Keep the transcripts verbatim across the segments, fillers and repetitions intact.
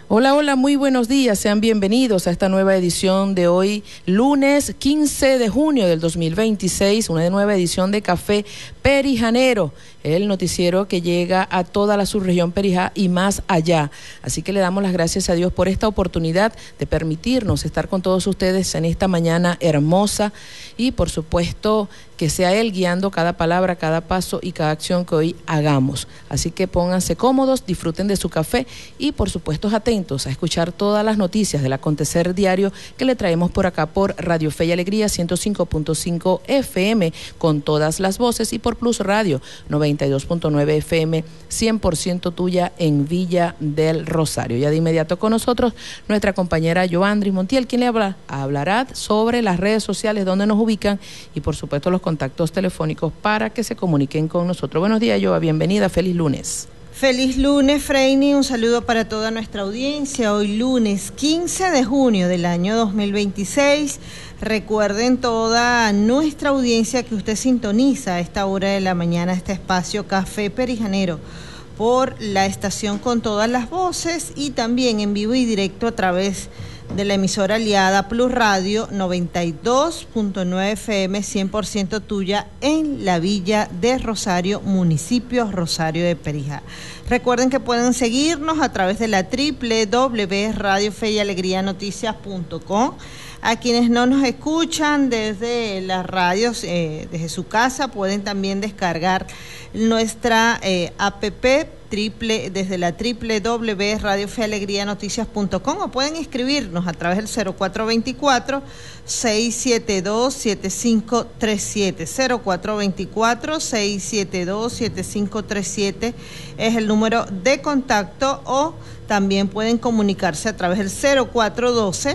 Hola, hola, muy buenos días, sean bienvenidos a esta nueva edición de hoy, lunes quince de junio del dos mil veintiséis, una nueva edición de Café Perijanero, el noticiero que llega a toda la subregión Perijá y más allá. Así que le damos las gracias a Dios por esta oportunidad de permitirnos estar con todos ustedes en esta mañana hermosa y por supuesto que sea Él guiando cada palabra, cada paso y cada acción que hoy hagamos. Así que pónganse cómodos, disfruten de su café y por supuesto atentos a escuchar todas las noticias del acontecer diario que le traemos por acá por Radio Fe y Alegría ciento cinco punto cinco F M con todas las voces y por Plus Radio noventa y dos punto nueve F M cien por ciento tuya en Villa del Rosario. Ya de inmediato con nosotros nuestra compañera Joandris Montiel, quien le habla, hablará sobre las redes sociales, donde nos ubican y por supuesto los contactos telefónicos para que se comuniquen con nosotros. Buenos días, Joa, bienvenida, feliz lunes. Feliz lunes, Freini, un saludo para toda nuestra audiencia. Hoy lunes quince de junio del año dos mil veintiséis. Recuerden toda nuestra audiencia que usted sintoniza a esta hora de la mañana este espacio Café Perijanero por la estación Con Todas las Voces y también en vivo y directo a través de la emisora aliada Plus Radio noventa y dos punto nueve F M cien por ciento tuya en la Villa de Rosario, municipio Rosario de Perijá. Recuerden que pueden seguirnos a través de la doble u doble u doble u punto radio fe y alegría noticias punto com. A quienes no nos escuchan desde las radios, eh, desde su casa, pueden también descargar nuestra eh, app triple, desde la doble u doble u doble u punto radio fe y alegría noticias punto com o pueden escribirnos a través del cero cuatro dos cuatro, seis siete dos, siete cinco tres siete. cero cuatro dos cuatro, seis siete dos, siete cinco tres siete es el número de contacto, o también pueden comunicarse a través del cero cuatro uno dos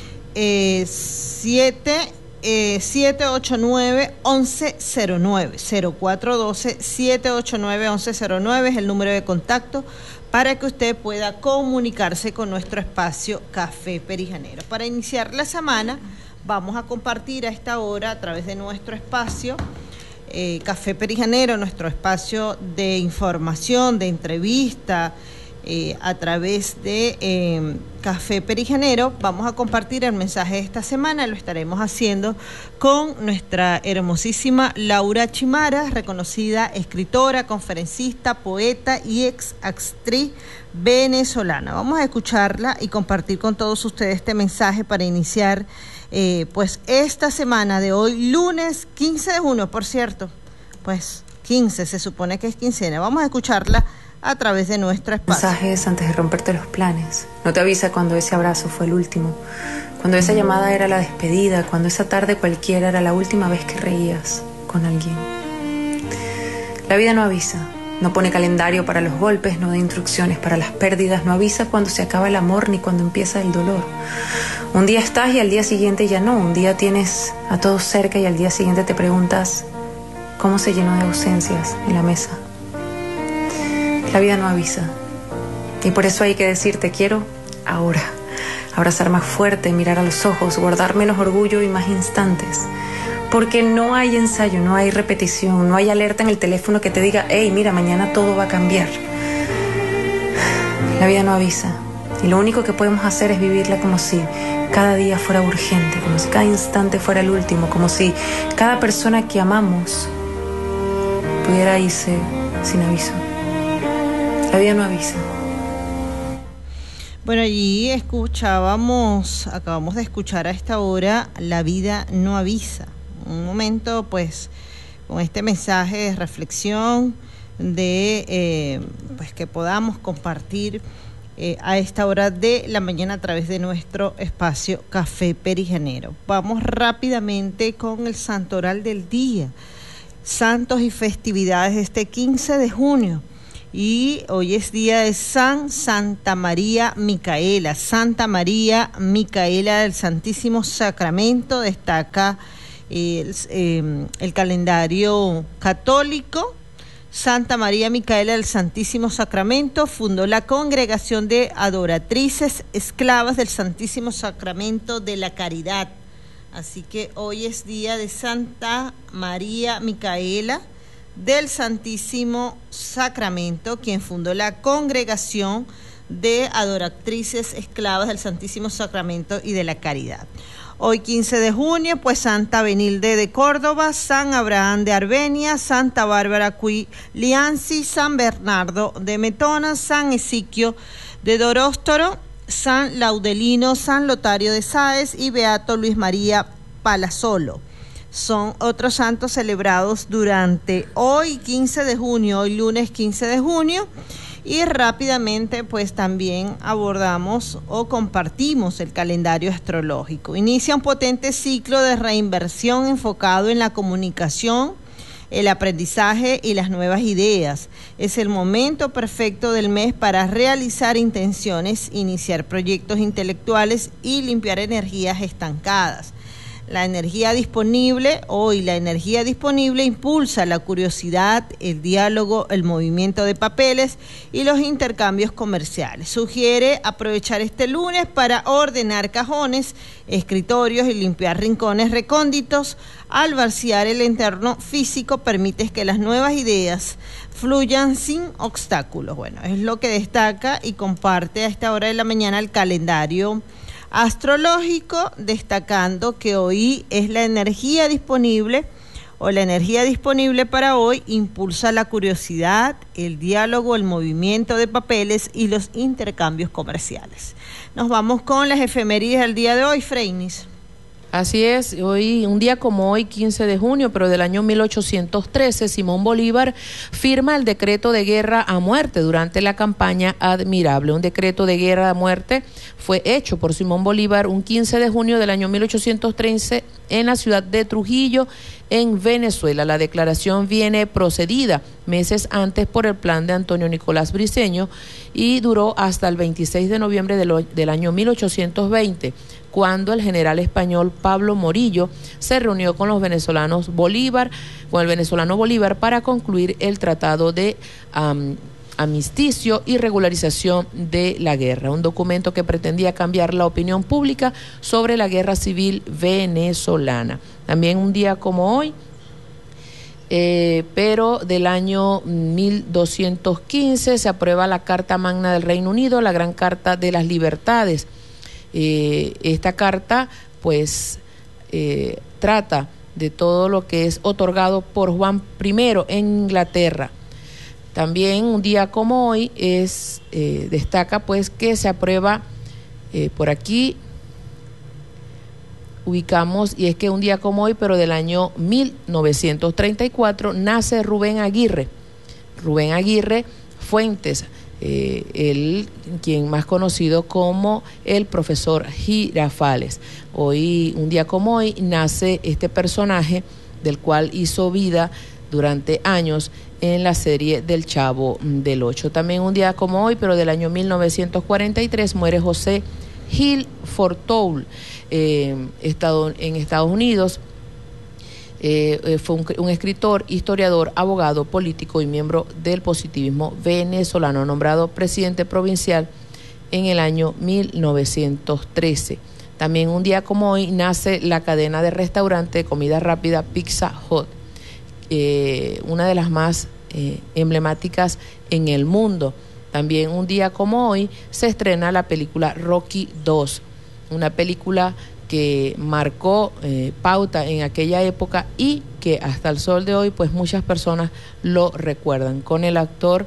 Eh, siete ocho nueve, once cero nueve. cero cuatro uno dos, siete ocho nueve, once cero nueve es el número de contacto para que usted pueda comunicarse con nuestro espacio Café Perijanero. Para iniciar la semana vamos a compartir a esta hora a través de nuestro espacio eh, Café Perijanero, nuestro espacio de información, de entrevista, Eh, a través de eh, Café Perijanero. Vamos a compartir el mensaje de esta semana. Lo estaremos haciendo con nuestra hermosísima Laura Chimara, reconocida escritora, conferencista, poeta y ex actriz venezolana. Vamos a escucharla y compartir con todos ustedes este mensaje para iniciar eh, pues esta semana de hoy, lunes quince de junio, por cierto, pues quince, se supone que es quincena. Vamos a escucharla a través de nuestro espacio. Mensajes antes de romperte los planes. No te avisa cuando ese abrazo fue el último, cuando esa llamada era la despedida, cuando esa tarde cualquiera era la última vez que reías con alguien. La vida no avisa, no pone calendario para los golpes, no da instrucciones para las pérdidas, no avisa cuando se acaba el amor ni cuando empieza el dolor. Un día estás y al día siguiente ya no. Un día tienes a todos cerca y al día siguiente te preguntas cómo se llenó de ausencias en la mesa. La vida no avisa y por eso hay que decir te quiero ahora, abrazar más fuerte, mirar a los ojos, guardar menos orgullo y más instantes, porque no hay ensayo, no hay repetición, no hay alerta en el teléfono que te diga hey, mira, mañana todo va a cambiar. La vida no avisa y lo único que podemos hacer es vivirla como si cada día fuera urgente, como si cada instante fuera el último, como si cada persona que amamos pudiera irse sin aviso. La vida no avisa. Bueno, allí escuchábamos, acabamos de escuchar a esta hora, La vida no avisa. Un momento, pues, con este mensaje de reflexión, de eh, pues que podamos compartir eh, a esta hora de la mañana a través de nuestro espacio Café Perijanero. Vamos rápidamente con el santoral del día. Santos y festividades de este quince de junio. Y hoy es día de San Santa María Micaela. Santa María Micaela del Santísimo Sacramento. Destaca el, eh, el calendario católico. Santa María Micaela del Santísimo Sacramento fundó la Congregación de Adoratrices Esclavas del Santísimo Sacramento de la Caridad. Así que hoy es día de Santa María Micaela del Santísimo Sacramento, quien fundó la Congregación de adoratrices esclavas del Santísimo Sacramento y de la Caridad. Hoy quince de junio, pues Santa Benilde de Córdoba, San Abraham de Armenia, Santa Bárbara Cuilianzi, San Bernardo de Metona, San Ezequiel de Doróstoro, San Laudelino, San Lotario de Sáez y Beato Luis María Palazzolo. Son otros santos celebrados durante hoy quince de junio, hoy lunes quince de junio. Y rápidamente pues también abordamos o compartimos el calendario astrológico. Inicia un potente ciclo de reinversión enfocado en la comunicación, el aprendizaje y las nuevas ideas. Es el momento perfecto del mes para realizar intenciones, iniciar proyectos intelectuales y limpiar energías estancadas. La energía disponible, hoy la energía disponible impulsa la curiosidad, el diálogo, el movimiento de papeles y los intercambios comerciales. Sugiere aprovechar este lunes para ordenar cajones, escritorios y limpiar rincones recónditos. Al vaciar el entorno físico, permites que las nuevas ideas fluyan sin obstáculos. Bueno, es lo que destaca y comparte a esta hora de la mañana el calendario astrológico, destacando que hoy es la energía disponible o la energía disponible para hoy impulsa la curiosidad, el diálogo, el movimiento de papeles y los intercambios comerciales. Nos vamos con las efemérides del día de hoy, Freinis. Así es, hoy, un día como hoy, quince de junio, pero del año mil ochocientos trece, Simón Bolívar firma el decreto de guerra a muerte durante la campaña Admirable. Un decreto de guerra a muerte fue hecho por Simón Bolívar un quince de junio del año mil ochocientos trece en la ciudad de Trujillo, en Venezuela. La declaración viene procedida meses antes por el plan de Antonio Nicolás Briceño y duró hasta el veintiséis de noviembre del, del año mil ochocientos veinte, cuando el general español Pablo Morillo se reunió con los venezolanos Bolívar, con el venezolano Bolívar para concluir el tratado de um, amisticio y regularización de la guerra, un documento que pretendía cambiar la opinión pública sobre la guerra civil venezolana. También un día como hoy, eh, pero del año mil doscientos quince, se aprueba la Carta Magna del Reino Unido, la Gran Carta de las Libertades. Eh, esta carta pues eh, trata de todo lo que es otorgado por Juan primero en Inglaterra. También un día como hoy es eh, destaca pues que se aprueba eh, por aquí ubicamos, y es que un día como hoy, pero del año mil novecientos treinta y cuatro, nace Rubén Aguirre. Rubén Aguirre Fuentes, eh, él, quien más conocido como el profesor Girafales. Hoy, un día como hoy, nace este personaje del cual hizo vida durante años en la serie del Chavo del Ocho. También un día como hoy, pero del año mil novecientos cuarenta y tres, muere José Gil Fortoul, eh, estado, en Estados Unidos. Eh, fue un, un escritor, historiador, abogado, político y miembro del positivismo venezolano, nombrado presidente provincial en el año mil novecientos trece. También un día como hoy nace la cadena de restaurante de comida rápida Pizza Hut, eh, una de las más eh, emblemáticas en el mundo. También un día como hoy se estrena la película Rocky dos, una película que marcó eh, pauta en aquella época y que hasta el sol de hoy pues muchas personas lo recuerdan, con el actor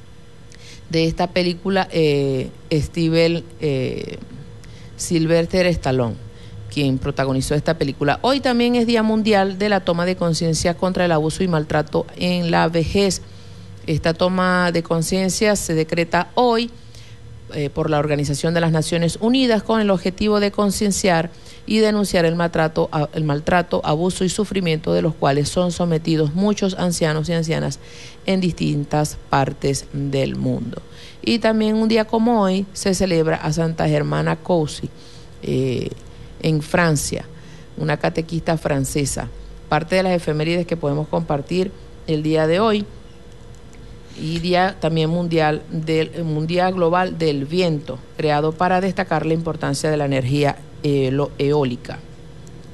de esta película eh, Steven eh, Sylvester Stallone, quien protagonizó esta película. Hoy también es Día Mundial de la Toma de Conciencia contra el Abuso y Maltrato en la Vejez. Esta toma de conciencia se decreta hoy eh, por la Organización de las Naciones Unidas con el objetivo de concienciar y denunciar el maltrato, el maltrato, abuso y sufrimiento de los cuales son sometidos muchos ancianos y ancianas en distintas partes del mundo. Y también un día como hoy se celebra a Santa Germana Coucy eh, en Francia, una catequista francesa. Parte de las efemérides que podemos compartir el día de hoy. Y día también mundial del mundial global del viento, creado para destacar la importancia de la energía eólica.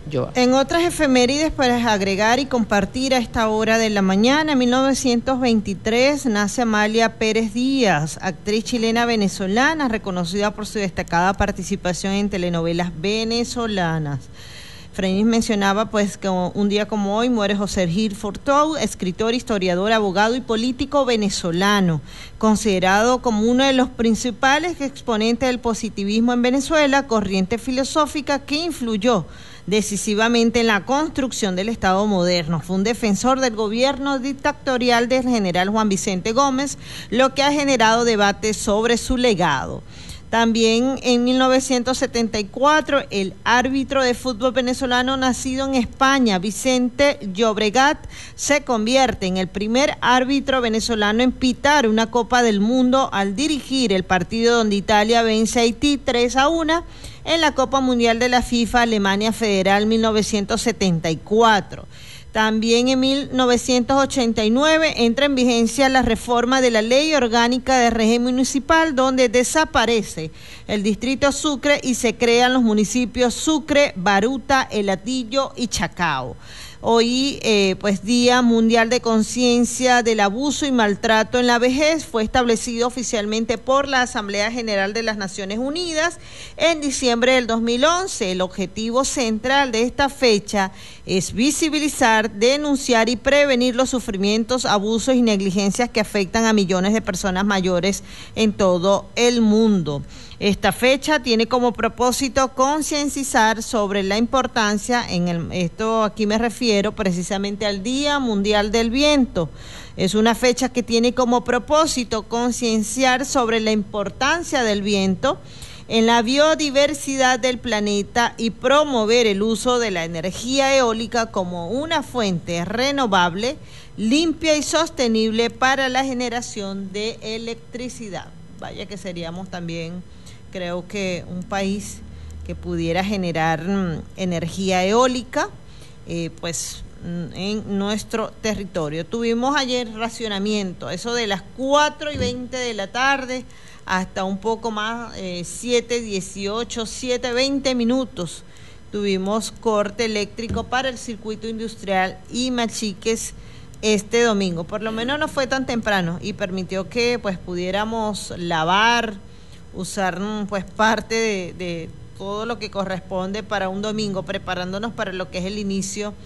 Joa. En otras efemérides para agregar y compartir a esta hora de la mañana, en mil novecientos veintitrés nace Amalia Pérez Díaz, actriz chilena venezolana, reconocida por su destacada participación en telenovelas venezolanas. Freinis mencionaba pues que un día como hoy muere José Gil Fortou, escritor, historiador, abogado y político venezolano, considerado como uno de los principales exponentes del positivismo en Venezuela, corriente filosófica que influyó decisivamente en la construcción del Estado moderno. Fue un defensor del gobierno dictatorial del general Juan Vicente Gómez, lo que ha generado debates sobre su legado. También en mil novecientos setenta y cuatro, el árbitro de fútbol venezolano nacido en España, Vicente Llobregat, se convierte en el primer árbitro venezolano en pitar una Copa del Mundo al dirigir el partido donde Italia vence a Haití tres a uno en la Copa Mundial de la FIFA Alemania Federal mil novecientos setenta y cuatro. También en mil novecientos ochenta y nueve entra en vigencia la reforma de la Ley Orgánica de Régimen Municipal, donde desaparece el distrito Sucre y se crean los municipios Sucre, Baruta, El Hatillo y Chacao. Hoy, eh, pues Día Mundial de Conciencia del Abuso y Maltrato en la Vejez, fue establecido oficialmente por la Asamblea General de las Naciones Unidas en diciembre del dos mil once. El objetivo central de esta fecha es visibilizar, denunciar y prevenir los sufrimientos, abusos y negligencias que afectan a millones de personas mayores en todo el mundo. Esta fecha tiene como propósito concientizar sobre la importancia, en el, esto aquí me refiero precisamente al Día Mundial del Viento. Es una fecha que tiene como propósito concienciar sobre la importancia del viento en la biodiversidad del planeta y promover el uso de la energía eólica como una fuente renovable, limpia y sostenible para la generación de electricidad. Vaya que seríamos también, creo que, un país que pudiera generar mm, energía eólica, eh, pues mm, en nuestro territorio. Tuvimos ayer racionamiento, eso de las cuatro y veinte de la tarde hasta un poco más, eh, siete dieciocho, siete veinte minutos. Tuvimos corte eléctrico para el circuito industrial y Machiques este domingo. Por lo menos no fue tan temprano y permitió que pues pudiéramos lavar, usar pues parte de, de todo lo que corresponde para un domingo, preparándonos para lo que es el inicio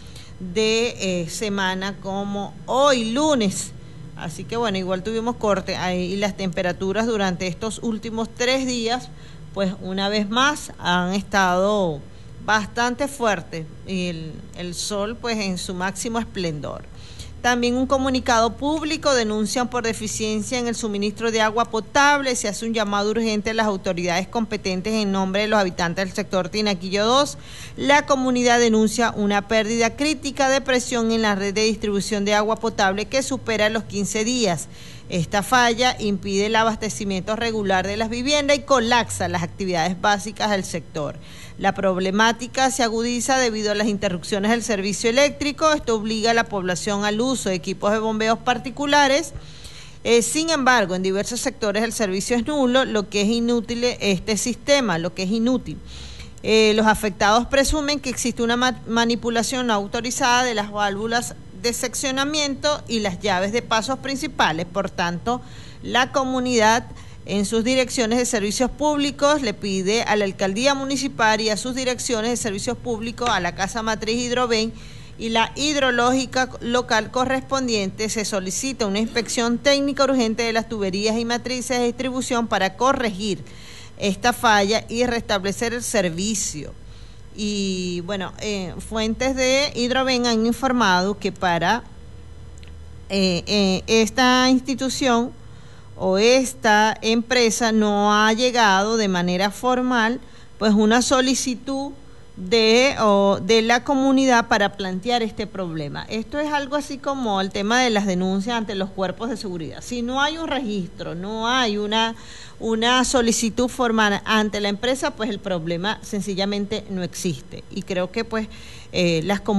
de eh, semana como hoy lunes. Así que bueno, igual tuvimos corte ahí y las temperaturas durante estos últimos tres días, pues una vez más han estado bastante fuertes y el, el sol pues en su máximo esplendor. También un comunicado público, denuncian por deficiencia en el suministro de agua potable, se hace un llamado urgente a las autoridades competentes en nombre de los habitantes del sector Tinaquillo dos. La comunidad denuncia una pérdida crítica de presión en la red de distribución de agua potable que supera los quince días. Esta falla impide el abastecimiento regular de las viviendas y colapsa las actividades básicas del sector. La problemática se agudiza debido a las interrupciones del servicio eléctrico. Esto obliga a la población al uso de equipos de bombeos particulares. Eh, sin embargo, en diversos sectores el servicio es nulo, lo que es inútil este sistema, lo que es inútil. Eh, los afectados presumen que existe una ma- manipulación no autorizada de las válvulas de seccionamiento y las llaves de pasos principales. Por tanto, la comunidad en sus direcciones de servicios públicos le pide a la alcaldía municipal y a sus direcciones de servicios públicos, a la Casa Matriz Hidroven y la hidrológica local correspondiente, se solicita una inspección técnica urgente de las tuberías y matrices de distribución para corregir esta falla y restablecer el servicio. Y bueno, eh, fuentes de Hidroven han informado que para eh, eh, esta institución o esta empresa no ha llegado de manera formal pues una solicitud de, o, de la comunidad para plantear este problema. Esto es algo así como el tema de las denuncias ante los cuerpos de seguridad. Si no hay un registro, no hay una, una solicitud formal ante la empresa, pues el problema sencillamente no existe. Y creo que pues eh, las comunidades